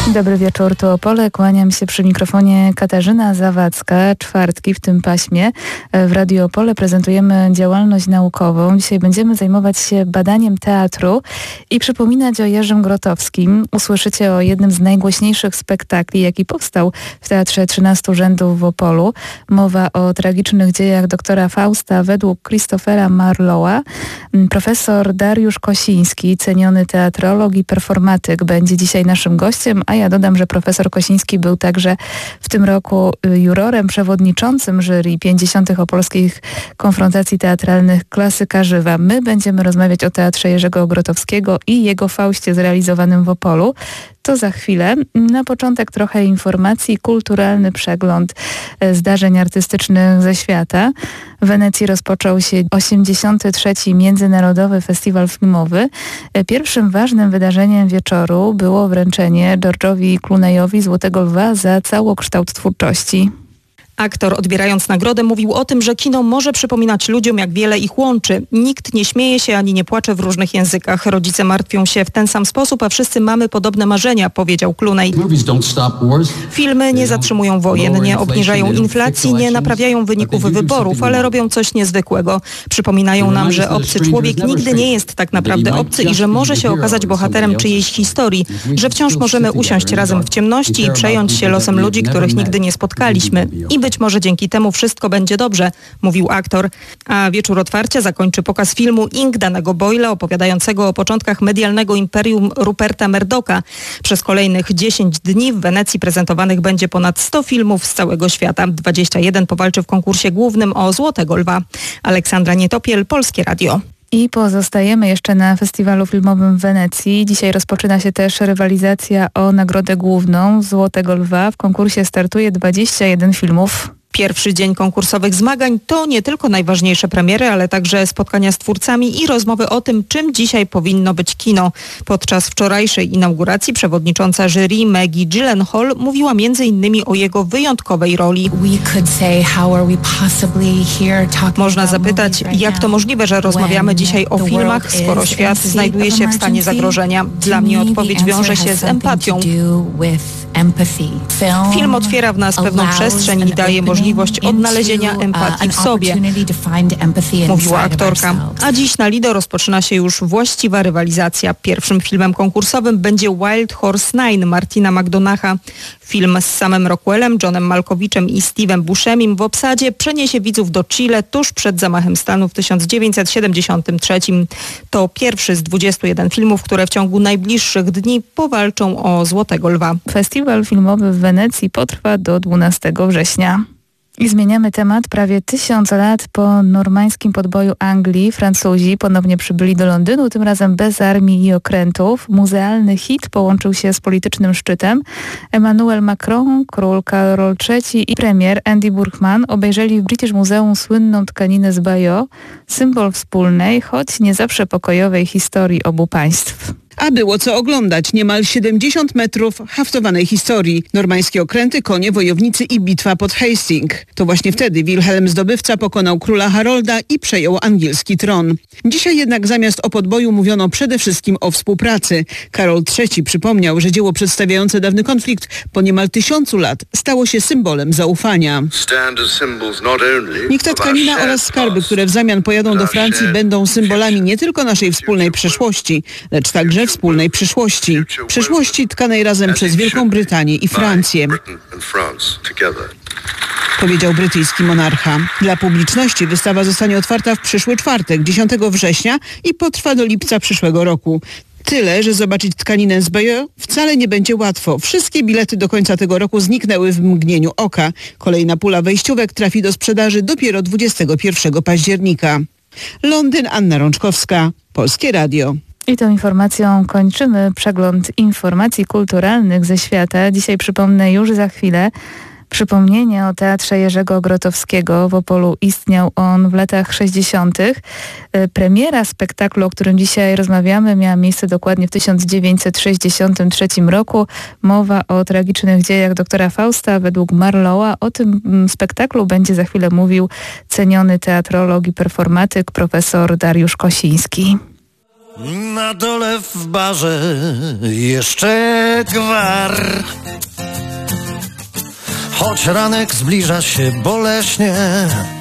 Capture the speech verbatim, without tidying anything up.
Dobry wieczór, tu Opole. Kłaniam się przy mikrofonie Katarzyna Zawadzka. Czwartki w tym paśmie w Radiu Opole prezentujemy działalność naukową. Dzisiaj będziemy zajmować się badaniem teatru i przypominać o Jerzym Grotowskim. Usłyszycie o jednym z najgłośniejszych spektakli, jaki powstał w Teatrze trzynastu Rzędów w Opolu. Mowa o tragicznych dziejach doktora Fausta według Christophera Marlowa. Profesor Dariusz Kosiński, ceniony teatrolog i performatyk, będzie dzisiaj naszym gościem, a ja dodam, że profesor Kosiński był także w tym roku jurorem przewodniczącym jury pięćdziesiątych opolskich konfrontacji teatralnych Klasyka Żywa. My będziemy rozmawiać o Teatrze Jerzego Grotowskiego i jego Faustie zrealizowanym w Opolu. To za chwilę. Na początek trochę informacji, kulturalny przegląd zdarzeń artystycznych ze świata. W Wenecji rozpoczął się osiemdziesiąty trzeci Międzynarodowy Festiwal Filmowy. Pierwszym ważnym wydarzeniem wieczoru było wręczenie George'owi Clooneyowi Złotego Lwa za całokształt twórczości. Aktor, odbierając nagrodę, mówił o tym, że kino może przypominać ludziom, jak wiele ich łączy. Nikt nie śmieje się ani nie płacze w różnych językach. Rodzice martwią się w ten sam sposób, a wszyscy mamy podobne marzenia, powiedział Clooney. Filmy nie zatrzymują wojen, nie obniżają inflacji, nie naprawiają wyników wyborów, ale robią coś niezwykłego. Przypominają nam, że obcy człowiek nigdy nie jest tak naprawdę obcy i że może się okazać bohaterem czyjejś historii, że wciąż możemy usiąść razem w ciemności i przejąć się losem ludzi, których nigdy nie spotkaliśmy. I być może dzięki temu wszystko będzie dobrze, mówił aktor. A wieczór otwarcia zakończy pokaz filmu Ink Danego Boyla, opowiadającego o początkach medialnego imperium Ruperta Murdocha. Przez kolejnych dziesięć dni w Wenecji prezentowanych będzie ponad sto filmów z całego świata. dwadzieścia jeden powalczy w konkursie głównym o Złotego Lwa. Aleksandra Nietopiel, Polskie Radio. I pozostajemy jeszcze na Festiwalu Filmowym w Wenecji. Dzisiaj rozpoczyna się też rywalizacja o nagrodę główną Złotego Lwa. W konkursie startuje dwadzieścia jeden filmów. Pierwszy dzień konkursowych zmagań to nie tylko najważniejsze premiery, ale także spotkania z twórcami i rozmowy o tym, czym dzisiaj powinno być kino. Podczas wczorajszej inauguracji przewodnicząca jury Maggie Gyllenhaal mówiła między innymi o jego wyjątkowej roli. Można zapytać, jak to możliwe, że rozmawiamy dzisiaj o filmach, skoro świat znajduje się w stanie zagrożenia. Dla mnie odpowiedź wiąże się z empatią. Film otwiera w nas pewną przestrzeń i daje możliwość odnalezienia empatii w sobie, mówiła aktorka. A dziś na Lido rozpoczyna się już właściwa rywalizacja. Pierwszym filmem konkursowym będzie Wild Horse Nine Martina McDonaugha. Film z Samem Rockwellem, Johnem Malkowiczem i Steve'em Buscemim w obsadzie przeniesie widzów do Chile tuż przed zamachem stanu w tysiąc dziewięćset siedemdziesiątym trzecim. To pierwszy z dwudziestu jeden filmów, które w ciągu najbliższych dni powalczą o Złotego Lwa. Festiwal filmowy w Wenecji potrwa do dwunastego września. I zmieniamy temat. Prawie tysiąc lat po normańskim podboju Anglii Francuzi ponownie przybyli do Londynu, tym razem bez armii i okrętów. Muzealny hit połączył się z politycznym szczytem. Emmanuel Macron, król Karol trzeci i premier Andy Burchman obejrzeli w British Museum słynną tkaninę z Bayeux, symbol wspólnej, choć nie zawsze pokojowej historii obu państw. A było co oglądać. Niemal siedemdziesiąt metrów haftowanej historii. Normańskie okręty, konie, wojownicy i bitwa pod Hastings. To właśnie wtedy Wilhelm Zdobywca pokonał króla Harolda i przejął angielski tron. Dzisiaj jednak zamiast o podboju mówiono przede wszystkim o współpracy. Karol trzeci przypomniał, że dzieło przedstawiające dawny konflikt po niemal tysiącu lat stało się symbolem zaufania. Niech ta tkanina oraz skarby, które w zamian pojadą do Francji, będą symbolami nie tylko naszej wspólnej przeszłości, lecz także wspólnej przyszłości. Przyszłości tkanej razem przez Wielką Brytanię i Francję, powiedział brytyjski monarcha. Dla publiczności wystawa zostanie otwarta w przyszły czwartek, dziesiątego września i potrwa do lipca przyszłego roku. Tyle, że zobaczyć tkaninę z Bayeux wcale nie będzie łatwo. Wszystkie bilety do końca tego roku zniknęły w mgnieniu oka. Kolejna pula wejściówek trafi do sprzedaży dopiero dwudziestego pierwszego października. Londyn, Anna Rączkowska, Polskie Radio. I tą informacją kończymy przegląd informacji kulturalnych ze świata. Dzisiaj przypomnę już za chwilę przypomnienie o Teatrze Jerzego Grotowskiego. W Opolu istniał on w latach sześćdziesiątych. Premiera spektaklu, o którym dzisiaj rozmawiamy, miała miejsce dokładnie w tysiąc dziewięćset sześćdziesiątym trzecim roku. Mowa o tragicznych dziejach doktora Fausta według Marlowa. O tym spektaklu będzie za chwilę mówił ceniony teatrolog i performatyk profesor Dariusz Kosiński. Na dole w barze jeszcze gwar. Choć ranek zbliża się boleśnie,